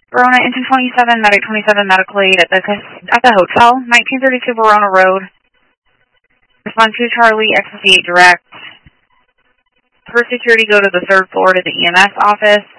Verona into 27, Medic 27, medical aid at the hotel, 1932 Verona Road. Respond to Charlie, XC8 direct. For security, go to the third floor to the EMS office.